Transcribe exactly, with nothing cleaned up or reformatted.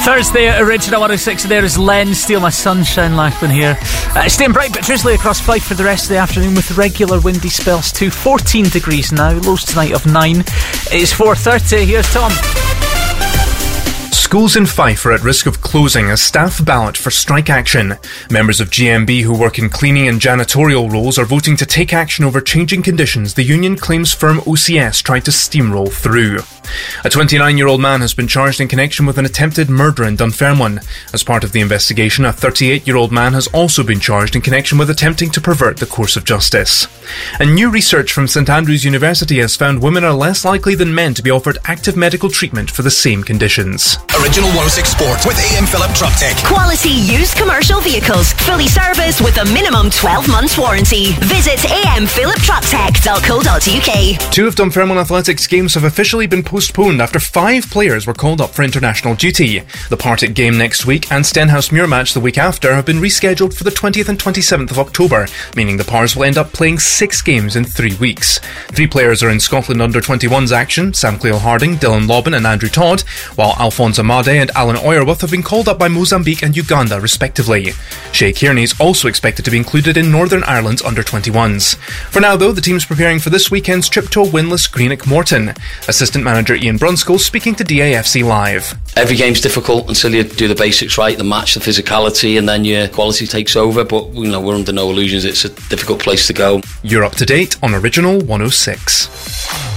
Thursday at Original one oh six, and there is Len, Steal My Sunshine, Lachlan here. Uh, staying bright but drizzly across Fife for the rest of the afternoon with regular windy spells too. fourteen degrees now, lows tonight of nine. It's four thirty, here's Tom. Schools in Fife are at risk of closing as staff ballot for strike action. Members of G M B who work in cleaning and janitorial roles are voting to take action over changing conditions the union claims firm O C S tried to steamroll through. A twenty-nine-year-old man has been charged in connection with an attempted murder in Dunfermline. As part of the investigation, a thirty-eight-year-old man has also been charged in connection with attempting to pervert the course of justice. And new research from St Andrews University has found women are less likely than men to be offered active medical treatment for the same conditions. Original one oh six Sport with A M Philip Truck Tech. Quality used commercial vehicles, fully serviced with a minimum twelve months warranty. Visit a m philip truck tech dot co dot u k. Two of Dunfermline Athletics games have officially been postponed after five players were called up for international duty. The Partick game next week and Stenhousemuir match the week after have been rescheduled for the twentieth and twenty-seventh of October, meaning the Pars will end up playing six games in three weeks. Three players are in Scotland under twenty-ones action: Sam Cleo-Harding, Dylan Lobban and Andrew Todd, while Alphonse Amade and Alan Oyerworth have been called up by Mozambique and Uganda respectively. Shay Kearney is also expected to be included in Northern Ireland's under twenty-ones. For now though, the team's preparing for this weekend's trip to a winless Greenock Morton. Assistant manager Ian Brunskill speaking to D A F C Live. Every game's difficult until you do the basics right, the match, the physicality, and then your quality takes over, but you know, we're under no illusions, it's a difficult place to go. You're up to date on Original one oh six.